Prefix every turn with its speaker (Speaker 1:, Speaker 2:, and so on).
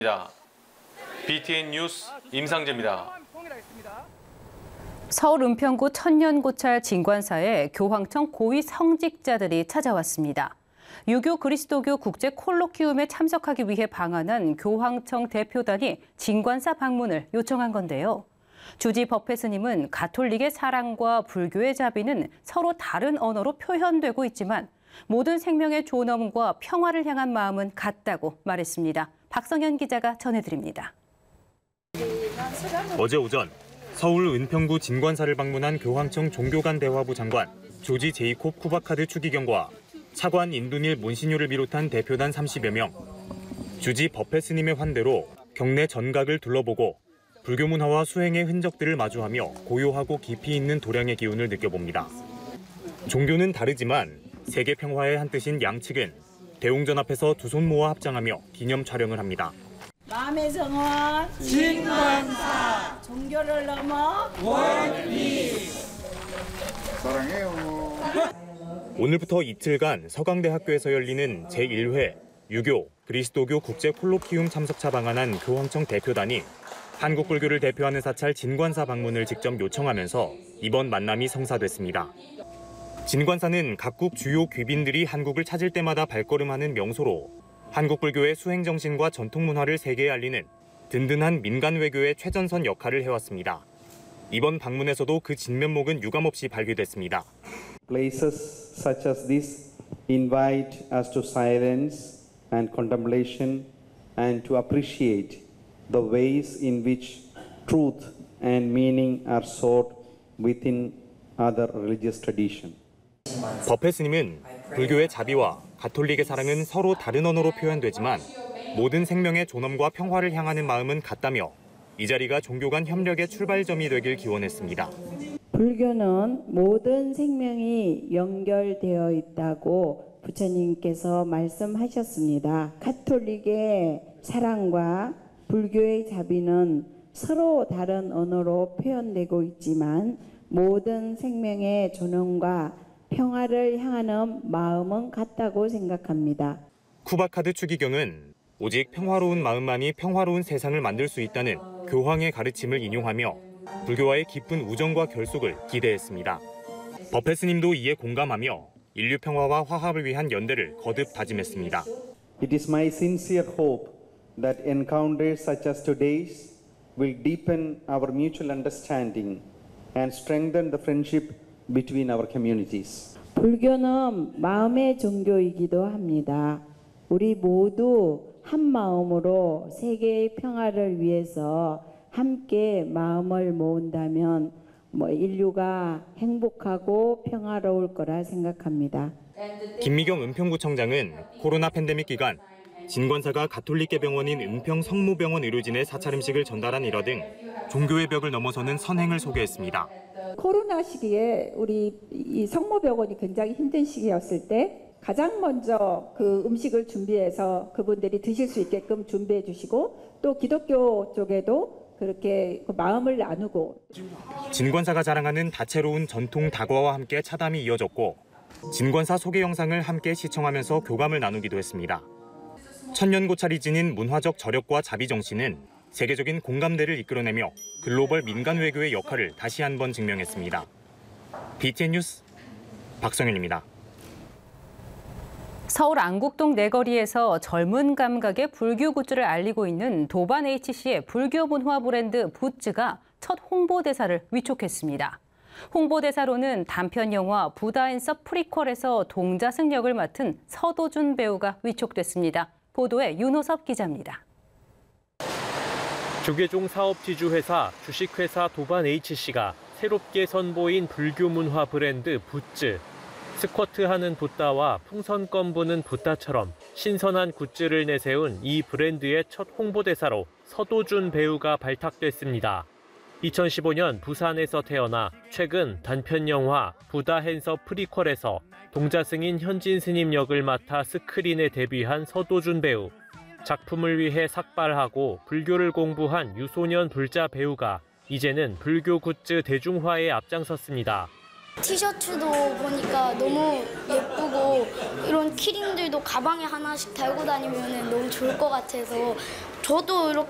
Speaker 1: BTN 뉴스 임상재입니다.
Speaker 2: 서울 은평구 천년고찰 진관사에 교황청 고위 성직자들이 찾아왔습니다. 유교 그리스도교 국제 콜로키움에 참석하기 위해 방한한 교황청 대표단이 진관사 방문을 요청한 건데요. 주지 법회 스님은 가톨릭의 사랑과 불교의 자비는 서로 다른 언어로 표현되고 있지만 모든 생명의 존엄과 평화를 향한 마음은 같다고 말했습니다. 박성현 기자가 전해드립니다.
Speaker 3: 어제 오전 서울 은평구 진관사를 방문한 교황청 종교간 대화부 장관 조지 제이콥 쿠바카드 추기경과 차관 인두닐 몬시뇨를 비롯한 대표단 30여 명. 주지 법회 스님의 환대로 경내 전각을 둘러보고 불교 문화와 수행의 흔적들을 마주하며 고요하고 깊이 있는 도량의 기운을 느껴봅니다. 종교는 다르지만 세계 평화의 한뜻인 양측은 대웅전 앞에서 두 손 모아 합장하며 기념 촬영을 합니다.
Speaker 4: 마음의 성원 진관사 종교를 넘어 원리
Speaker 5: 사랑해요.
Speaker 3: 오늘부터 이틀간 서강대학교에서 열리는 제1회 유교 그리스도교 국제 콜로키움 참석차 방한한 교황청 대표단이 한국 불교를 대표하는 사찰 진관사 방문을 직접 요청하면서 이번 만남이 성사됐습니다. 진관사는 각국 주요 귀빈들이 한국을 찾을 때마다 발걸음하는 명소로 한국 불교의 수행 정신과 전통 문화를 세계에 알리는 든든한 민간 외교의 최전선 역할을 해왔습니다. 이번 방문에서도 그 진면목은 유감없이 발휘됐습니다.
Speaker 6: Places such as this invite us to silence and contemplation and to appreciate the ways in which truth and meaning are sought within other religious traditions.
Speaker 3: 법회 스님은 불교의 자비와 가톨릭의 사랑은 서로 다른 언어로 표현되지만 모든 생명의 존엄과 평화를 향하는 마음은 같다며 이 자리가 종교 간 협력의 출발점이 되길 기원했습니다.
Speaker 4: 불교는 모든 생명이 연결되어 있다고 부처님께서 말씀하셨습니다. 가톨릭의 사랑과 불교의 자비는 서로 다른 언어로 표현되고 있지만 모든 생명의 존엄과 평화를 향하는 마음은 같다고 생각합니다.
Speaker 3: 쿠바카드 추기경은 오직 평화로운 마음만이 평화로운 세상을 만들 수 있다는 교황의 가르침을 인용하며 불교와의 깊은 우정과 결속을 기대했습니다. 법회 스님도 이에 공감하며 인류 평화와 화합을 위한 연대를 거듭 다짐했습니다.
Speaker 6: It is my sincere hope that encounters such as today's will deepen our mutual understanding and strengthen the friendship between our communities.
Speaker 4: 불교는 마음의 종교이기도 합니다. 우리 모두 한 마음으로 세계의 평화를 위해서 함께 마음을 모은다면 인류가 행복하고 평화로울 거라 생각합니다.
Speaker 3: 김미경 은평구청장은 코로나 팬데믹 기간 진관사가 가톨릭계 병원인 은평 성모병원 의료진의 사찰 음식을 전달한 일화 등 종교의 벽을 넘어서는 선행을 소개했습니다.
Speaker 7: 코로나 시기에 우리 이 성모병원이 굉장히 힘든 시기였을 때 가장 먼저 그 음식을 준비해서 그분들이 드실 수 있게끔 준비해 주시고 또 기독교 쪽에도 그렇게 마음을 나누고.
Speaker 3: 진관사가 자랑하는 다채로운 전통 다과와 함께 차담이 이어졌고 진관사 소개 영상을 함께 시청하면서 교감을 나누기도 했습니다. 천년고찰이 지닌 문화적 저력과 자비 정신은 세계적인 공감대를 이끌어내며 글로벌 민간 외교의 역할을 다시 한번 증명했습니다. BTN 뉴스 박성현입니다.
Speaker 2: 서울 안국동 내거리에서 젊은 감각의 불교 굿즈를 알리고 있는 도반 HC의 불교 문화 브랜드 붓즈가 첫 홍보대사를 위촉했습니다. 홍보대사로는 단편 영화 부다 앤 서 프리퀄에서 동자승 역을 맡은 서도준 배우가 위촉됐습니다. 보도에 윤호섭 기자입니다.
Speaker 8: 조계종 사업지주회사 주식회사 도반 HC가 새롭게 선보인 불교 문화 브랜드 붓즈. 스쿼트하는 붓다와 풍선껌 부는 붓다처럼 신선한 굿즈를 내세운 이 브랜드의 첫 홍보대사로 서도준 배우가 발탁됐습니다. 2015년 부산에서 태어나 최근 단편 영화 부다 앤 서 프리퀄에서 동자승인 현진 스님 역을 맡아 스크린에 데뷔한 서도준 배우. 작품을 위해 삭발하고 불교를 공부한 유소년 불자 배우가 이제는 불교 굿즈 대중화에 앞장섰습니다.
Speaker 9: 티셔츠도 보니까 너무 예쁘고 이런 키링들도 가방에 하나씩 달고 다니면 너무 좋을 것 같아서 저도 이렇게